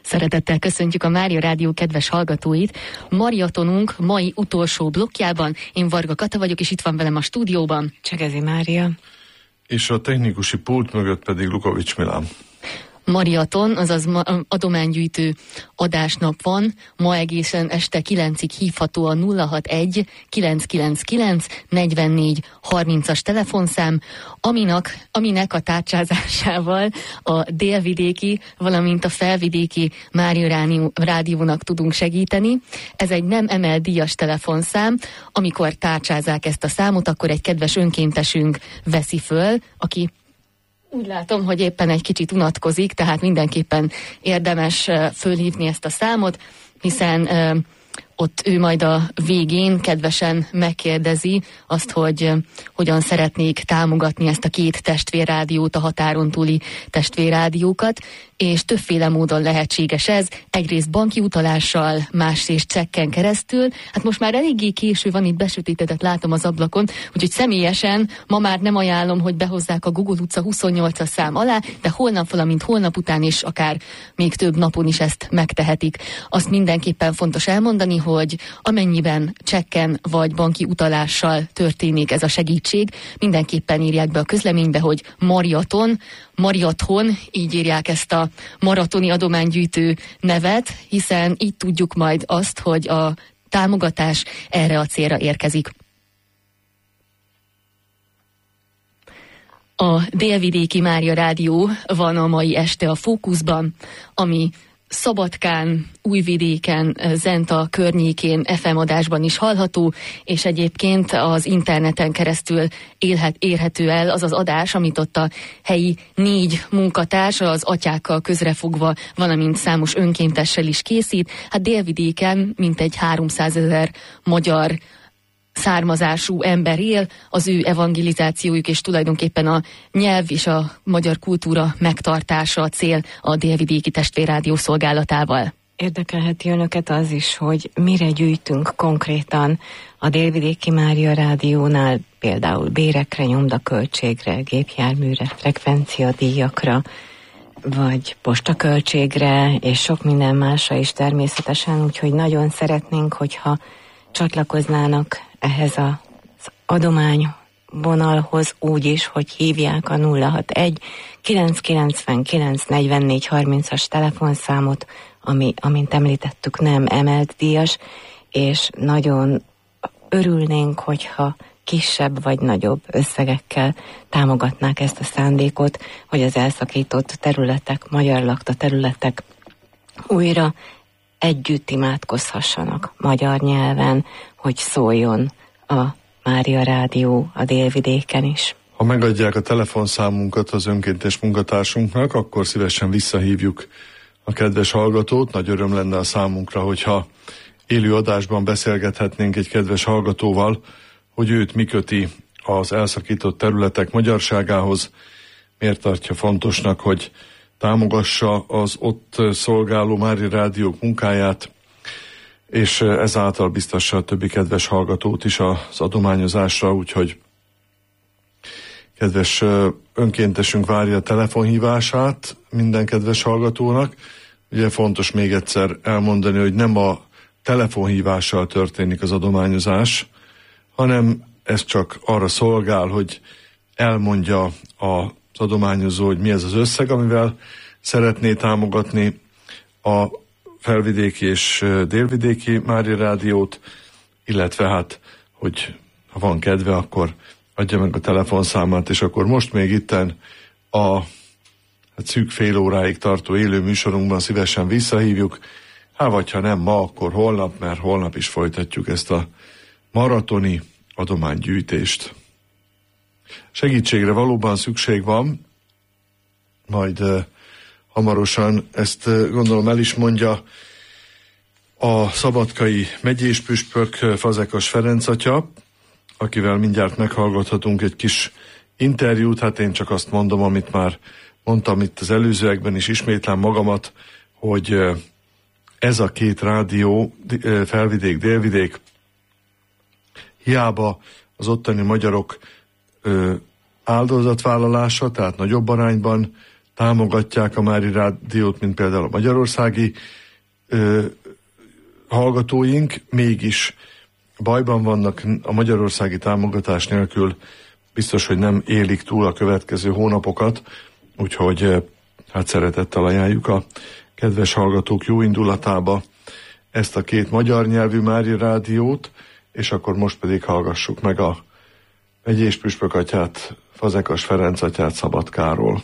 Szeretettel köszöntjük a Mária Rádió kedves hallgatóit. Maratonunk mai utolsó blokkjában. Én Varga Kata vagyok, és itt van velem a stúdióban Csegezi Mária. És a technikusi pult mögött pedig Lukovics Milán. Maraton, azaz adománygyűjtő adásnap van. Ma egészen este 9-ig hívható a 061 999 44 30-as telefonszám, aminek a tárcsázásával a délvidéki, valamint a felvidéki Mária Rádiónak tudunk segíteni. Ez egy nem emelt díjas telefonszám. Amikor tárcsázák ezt a számot, akkor egy kedves önkéntesünk veszi föl, aki úgy látom, hogy éppen egy kicsit unatkozik, tehát mindenképpen érdemes fölhívni ezt a számot, hiszen ott ő majd a végén kedvesen megkérdezi azt, hogy hogyan szeretnék támogatni ezt a két testvérrádiót, a határon túli testvérrádiókat, és többféle módon lehetséges ez, egyrészt banki utalással, másrészt csekken keresztül. Hát most már eléggé késő van, itt besötétedett látom az ablakon, úgyhogy személyesen ma már nem ajánlom, hogy behozzák a Gugol utca 28-as szám alá, de holnap, valamint holnap után is, akár még több napon is ezt megtehetik. Azt mindenképpen fontos elmondani, hogy amennyiben csekken vagy banki utalással történik ez a segítség, mindenképpen írják be a közleménybe, hogy Maraton, így írják ezt a maratoni adománygyűjtő nevet, hiszen így tudjuk majd azt, hogy a támogatás erre a célra érkezik. A Délvidéki Mária Rádió van a mai este a fókuszban, ami Szabadkán, Újvidéken, Zenta környékén FM adásban is hallható, és egyébként az interneten keresztül érhető el az az adás, amit ott a helyi 4 munkatárs az atyákkal közrefogva, valamint számos önkéntessel is készít. Hát Délvidéken mintegy 300 000 magyar származású ember él, az ő evangelizációjuk és tulajdonképpen a nyelv és a magyar kultúra megtartása a cél a Délvidéki Testvérrádió szolgálatával. Érdekelheti önöket az is, hogy mire gyűjtünk konkrétan a Délvidéki Mária Rádiónál, például bérekre, nyomdaköltségre, gépjárműre, frekvenciadíjakra, vagy postaköltségre, és sok minden másra is természetesen, úgyhogy nagyon szeretnénk, hogyha csatlakoznának ehhez az adományvonalhoz úgy is, hogy hívják a 061 999 44 30-as telefonszámot, ami, amint említettük, nem emelt díjas, és nagyon örülnénk, hogyha kisebb vagy nagyobb összegekkel támogatnák ezt a szándékot, hogy az elszakított területek, magyar lakta területek újra együtt imádkozhassanak magyar nyelven, hogy szóljon a Mária Rádió a Délvidéken is. Ha megadják a telefonszámunkat az önkéntes munkatársunknak, akkor szívesen visszahívjuk a kedves hallgatót. Nagy öröm lenne a számunkra, hogyha élő adásban beszélgethetnénk egy kedves hallgatóval, hogy őt mi köti az elszakított területek magyarságához, miért tartja fontosnak, hogy támogassa az ott szolgáló Mária Rádiók munkáját, és ezáltal biztassa a többi kedves hallgatót is az adományozásra, úgyhogy kedves önkéntesünk várja a telefonhívását minden kedves hallgatónak. Ugye fontos még egyszer elmondani, hogy nem a telefonhívással történik az adományozás, hanem ez csak arra szolgál, hogy elmondja az adományozó, hogy mi ez az összeg, amivel szeretné támogatni a felvidéki és délvidéki Mária Rádiót, illetve hát, hogy ha van kedve, akkor adja meg a telefonszámát, és akkor most még itten a szűk fél óráig tartó élő műsorunkban szívesen visszahívjuk, vagy ha nem ma, akkor holnap, mert holnap is folytatjuk ezt a maratoni adománygyűjtést. Segítségre valóban szükség van, majd hamarosan ezt gondolom el is mondja a szabadkai megyéspüspök, Fazekas Ferenc atya, akivel mindjárt meghallgathatunk egy kis interjút. Hát én csak azt mondom, amit már mondtam itt az előzőekben is, ismétlem magamat, hogy ez a két rádió, felvidék, délvidék, hiába az ottani magyarok áldozatvállalása, tehát nagyobb arányban támogatják a Mária Rádiót, mint például a magyarországi hallgatóink, mégis bajban vannak, a magyarországi támogatás nélkül biztos, hogy nem élik túl a következő hónapokat, úgyhogy hát szeretettel ajánljuk a kedves hallgatók jó indulatába ezt a két magyar nyelvű Mária Rádiót, és akkor most pedig hallgassuk meg a megyés püspökatyát, Fazekas Ferenc atyát Szabadkáról.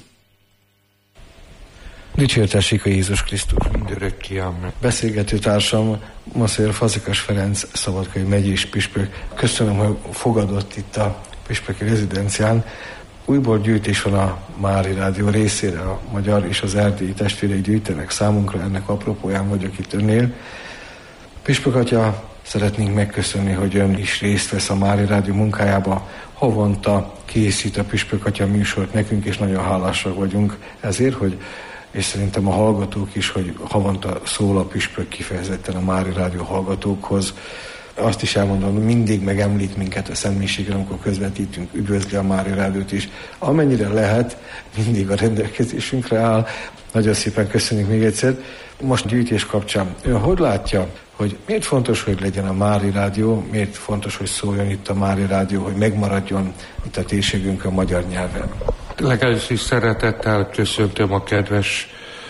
Dicsértessék a Jézus Krisztus mindörökké, amen. Beszélgető társam Masszér Fazekas Ferenc szabadkai megyés püspök. Köszönöm, hogy fogadott itt a püspöki rezidencián. Újból gyűjtés van a Mária Rádió részére, a magyar és az erdélyi testvérek gyűjtenek számunkra, ennek apropóján vagyok itt önnél. Püspök atya, szeretnénk megköszönni, hogy ön is részt vesz a Mária Rádió munkájába. Havonta készít a püspök atya műsort nekünk, és nagyon hálásak vagyunk ezért, hogy és szerintem a hallgatók is, hogy havonta szól a püspök kifejezetten a Mária Rádió hallgatókhoz. Azt is elmondom, hogy mindig megemlít minket a szentmiségen, amikor közvetítünk, üdvözli a Mária Rádiót is. Amennyire lehet, mindig a rendelkezésünkre áll. Nagyon szépen köszönjük még egyszer. Most gyűjtés kapcsán ön hogy látja, hogy miért fontos, hogy legyen a Mária Rádió, miért fontos, hogy szóljon itt a Mária Rádió, hogy megmaradjon itt a térségünk a magyar nyelven? Legalábbis is szeretettel köszöntöm a kedves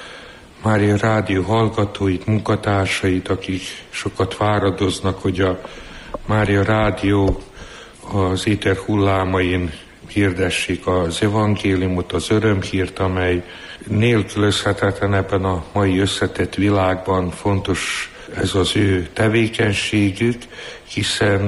Mária Rádió hallgatóit, munkatársait, akik sokat fáradoznak, hogy a Mária Rádió az éter hullámain hirdessék az evangéliumot, az örömhírt, amely nélkülözhetetlen ebben a mai összetett világban. Fontos ez az ő tevékenységük, hiszen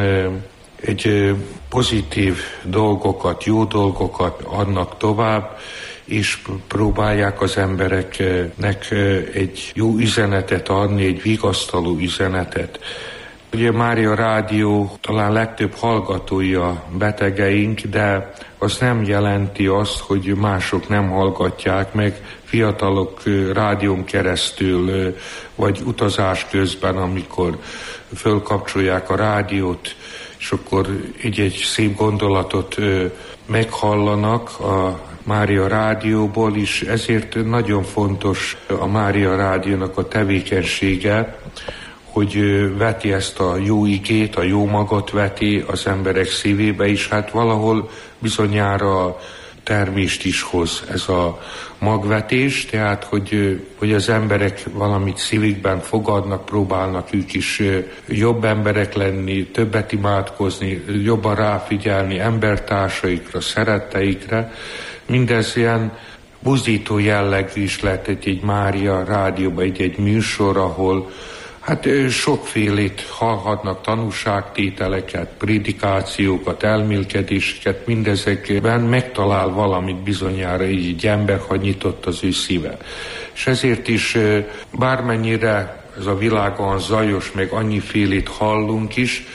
egy pozitív dolgokat, jó dolgokat adnak tovább, és próbálják az embereknek egy jó üzenetet adni, egy vigasztaló üzenetet. Ugye Mária Rádió talán legtöbb hallgatója a betegeink, de az nem jelenti azt, hogy mások nem hallgatják meg, fiatalok rádión keresztül, vagy utazás közben, amikor fölkapcsolják a rádiót, és akkor egy szép gondolatot meghallanak a Mária Rádióból is, ezért nagyon fontos a Mária Rádiónak a tevékenysége, hogy veti ezt a jó igét, a jó magot veti az emberek szívébe is, hát valahol bizonyára termést is hoz ez a magvetés, tehát hogy az emberek valamit szívükben fogadnak, próbálnak ők is jobb emberek lenni, többet imádkozni, jobban ráfigyelni embertársaikra, szeretteikre. Mindez ilyen buzdító jellegű is lehet egy Mária Rádióban, egy műsor, ahol hát sokfélét hallhatnak, tanúságtételeket, prédikációkat, elmélkedéseket, mindezekben megtalál valamit bizonyára, így egy ember, ha nyitott az ő szíve. És ezért is bármennyire ez a világon zajos, meg annyifélét hallunk is,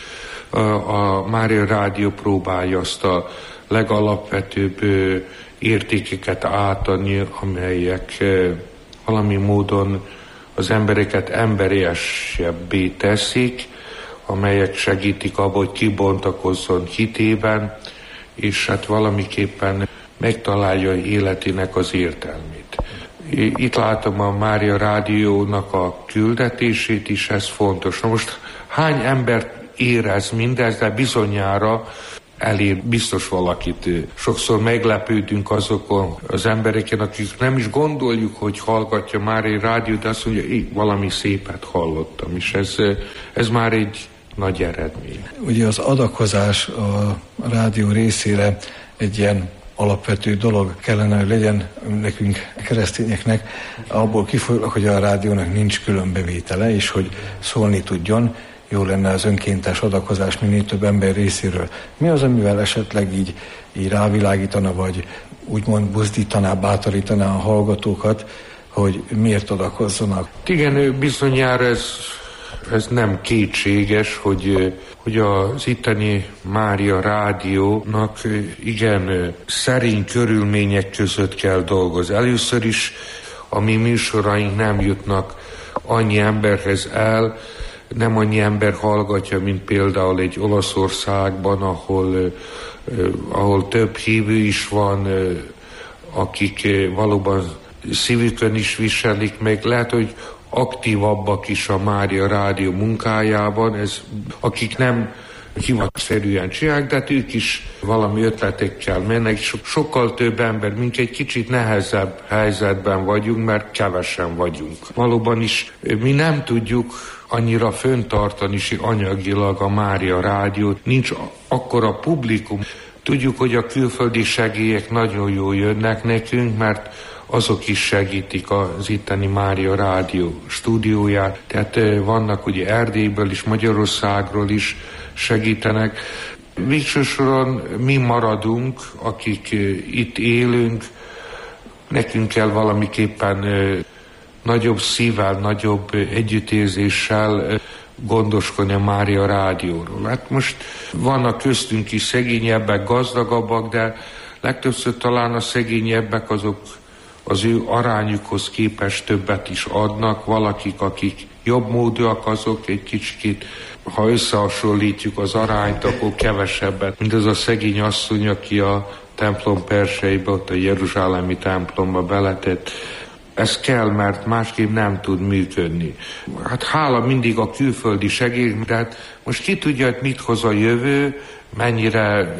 a Mária Rádió próbálja azt a legalapvetőbb értékeket átadni, amelyek valami módon az embereket emberiesebbé teszik, amelyek segítik abban, hogy kibontakozzon hitében, és hát valamiképpen megtalálja életének az értelmét. Itt látom a Mária Rádiónak a küldetését is, ez fontos. Na most hány embert érez mindez, de bizonyára elér biztos valakit. Sokszor meglepődünk azokon az embereken, akik nem is gondoljuk, hogy hallgatja már egy rádiót, de azt mondja, valami szépet hallottam, és ez már egy nagy eredmény. Ugye az adakozás a rádió részére egy ilyen alapvető dolog kellene, hogy legyen nekünk, keresztényeknek, abból kifolyólag, hogy a rádiónak nincs különbevétele, és hogy szólni tudjon. Jó lenne az önkéntes adakozás minél több ember részéről. Mi az, amivel esetleg így rávilágítana, vagy úgymond buzdítaná, bátorítaná a hallgatókat, hogy miért adakozzanak? Igen, bizonyára ez nem kétséges, hogy az itteni Mária Rádiónak igen szerény körülmények között kell dolgozni. Először is a mi műsoraink nem jutnak annyi emberhez el, nem annyi ember hallgatja, mint például egy Olaszországban, ahol több hívő is van, akik valóban szívükön is viselik meg. Lehet, hogy aktívabbak is a Mária Rádió munkájában, akik nem hivatszerűen csinálják, de hát ők is valami ötletekkel mennek. Sokkal több ember, mint egy kicsit nehezebb helyzetben vagyunk, mert kevesen vagyunk. Valóban is mi nem tudjuk annyira föntartani anyagilag a Mária Rádiót, nincs akkora publikum. Tudjuk, hogy a külföldi segélyek nagyon jól jönnek nekünk, mert azok is segítik az itteni Mária Rádió stúdióját. Tehát vannak ugye Erdélyből is, Magyarországról is segítenek. Végső soron mi maradunk, akik itt élünk, nekünk kell valamiképpen nagyobb szívvel, nagyobb együttérzéssel gondoskodni a Mária Rádióról. Hát most vannak köztünk is szegényebbek, gazdagabbak, de legtöbbször talán a szegényebbek azok az ő arányukhoz képest többet is adnak, valakik, akik jobb módúak, azok egy kicsit, ha összehasonlítjuk az arányt, akkor kevesebbet, mint az a szegény asszony, aki a templom perseibe, ott a jeruzsálemi templomba beletett. Ez kell, mert másképp nem tud működni. Hát hála mindig a külföldi segély, de hát most ki tudja, hogy mit hoz a jövő, mennyire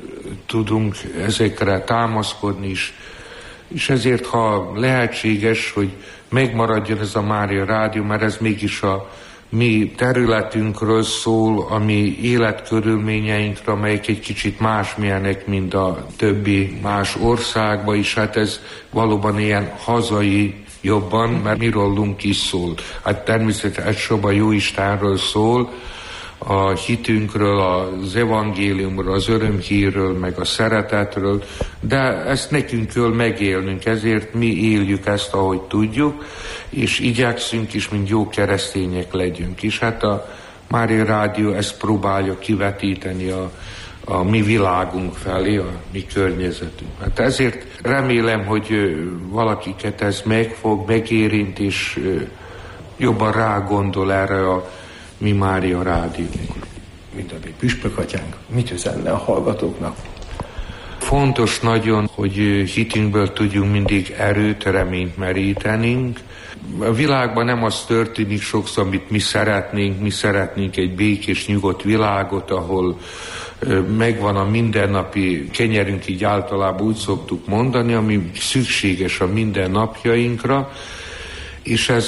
tudunk ezekre támaszkodni is. És ezért, ha lehetséges, hogy megmaradjon ez a Mária Rádió, mert ez mégis a mi területünkről szól, a mi életkörülményeinkre, amelyek egy kicsit másmilyenek, mint a többi más országban is. Hát ez valóban ilyen hazai jobban, mert mi rólunk is szól. Hát természetesen elsősorban Jóistenről szól, a hitünkről, az evangéliumról, az örömhírről, meg a szeretetről, de ezt nekünk kell megélnünk, ezért mi éljük ezt, ahogy tudjuk, és igyekszünk is, mint jó keresztények legyünk is. Hát a Mária Rádió ezt próbálja kivetíteni a mi világunk felé, a mi környezetünk. Hát ezért remélem, hogy valakiket ez megfog, megérint, és jobban rágondol erre a mi Mária Rádió. Mint a mi püspökatyánk, mit üzenne a hallgatóknak? Fontos nagyon, hogy hitünkből tudjunk mindig erőt, reményt merítenünk. A világban nem az történik sokszor, amit mi szeretnénk egy békés, nyugodt világot, ahol megvan a mindennapi kenyerünk, így általában úgy szoktuk mondani, ami szükséges a mindennapjainkra, és ez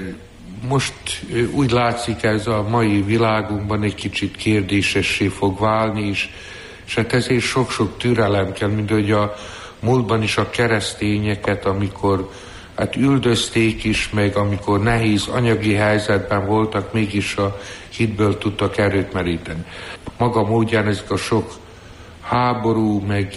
most úgy látszik, ez a mai világunkban egy kicsit kérdésessé fog válni, és hát ezért sok-sok türelem kell, mint hogy a múltban is a keresztényeket, amikor hát üldözték is, meg amikor nehéz anyagi helyzetben voltak, mégis a hitből tudtak erőt meríteni. Maga módján ezek a sok háború, meg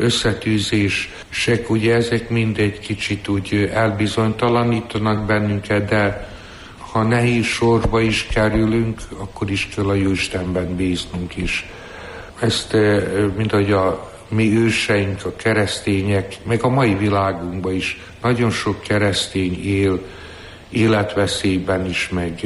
összetűzések, ugye ezek mind egy kicsit úgy elbizonytalanítanak bennünket, de ha nehéz sorba is kerülünk, akkor is kell a Jóistenben bíznunk is. Ezt, mint ahogy a mi őseink, a keresztények, meg a mai világunkban is nagyon sok keresztény él életveszélyben is, meg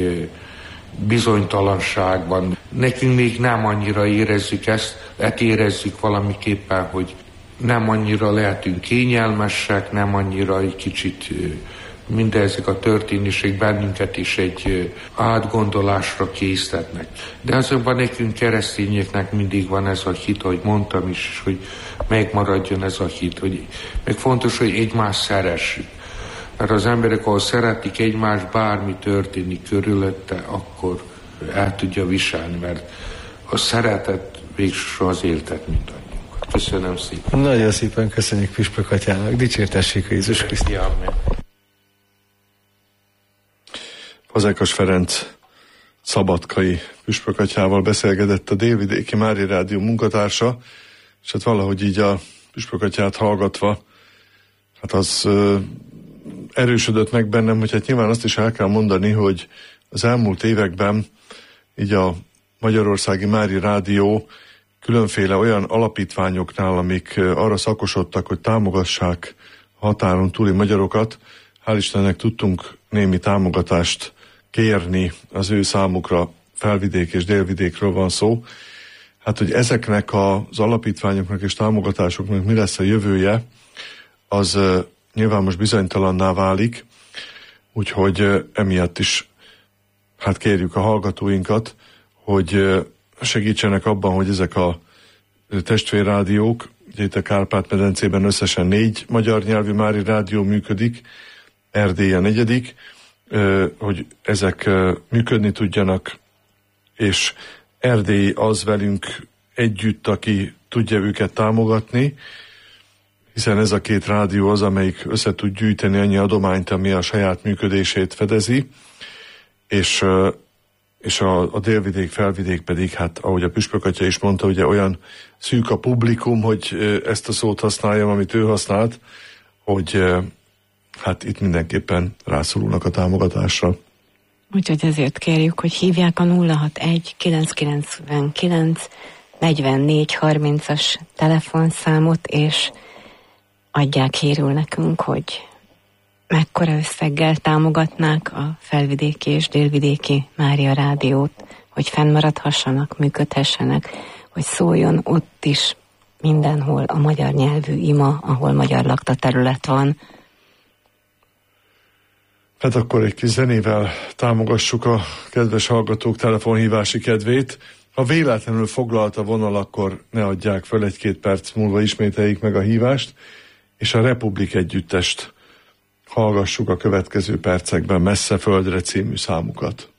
bizonytalanságban. Nekünk még nem annyira érezzük ezt, érezzük valamiképpen, hogy nem annyira lehetünk kényelmesek, nem annyira egy kicsit mindezek a történések bennünket is egy átgondolásra késztetnek. De azonban nekünk keresztényeknek mindig van ez a hit, ahogy mondtam is, hogy megmaradjon ez a hit. Hogy meg fontos, hogy egymást szeressük. Mert az emberek, ahol szeretik egymást, bármi történik körülötte, akkor el tudja viselni, mert a szeretet végső az éltet mindannyiunkat. Köszönöm szépen. Nagyon szépen köszönjük püspökatyának. Dicsértessék a Jézus Krisztus. Fazekas Ferenc szabadkai püspökatyával beszélgetett a Délvidéki Mária Rádió munkatársa, és hát valahogy így a püspökatyát hallgatva, hát az erősödött meg bennem, hogy hát nyilván azt is el kell mondani, hogy az elmúlt években így a Magyarországi Mária Rádió különféle olyan alapítványoknál, amik arra szakosodtak, hogy támogassák határon túli magyarokat, hál' Istennek tudtunk némi támogatást kérni az ő számukra, Felvidék és Délvidékről van szó. Hát, hogy ezeknek az alapítványoknak és támogatásoknak mi lesz a jövője, az nyilván most bizonytalanná válik, úgyhogy emiatt is hát kérjük a hallgatóinkat, hogy segítsenek abban, hogy ezek a testvérrádiók, ugye itt a Kárpát-medencében összesen 4 magyar nyelvű mári rádió működik, Erdély a 4., hogy ezek működni tudjanak, és Erdély az velünk együtt, aki tudja őket támogatni, hiszen ez a 2 rádió az, amelyik össze tud gyűjteni annyi adományt, ami a saját működését fedezi, és a délvidék, felvidék pedig, hát ahogy a Püspök atya is mondta, ugye olyan szűk a publikum, hogy ezt a szót használjam, amit ő használt, hogy hát itt mindenképpen rászorulnak a támogatásra. Úgyhogy ezért kérjük, hogy hívják a 061 999 44 30-as telefonszámot, és adják hírül nekünk, hogy mekkora összeggel támogatnák a felvidéki és délvidéki Mária Rádiót, hogy fennmaradhassanak, működhessenek, hogy szóljon ott is mindenhol a magyar nyelvű ima, ahol magyar lakta terület van. Hát akkor egy kis zenével támogassuk a kedves hallgatók telefonhívási kedvét. Ha véletlenül foglalt a vonal, akkor ne adják föl, 1-2 perc múlva ismételjék meg a hívást, és a Republik együttest hallgassuk a következő percekben, Messze földre című számukat.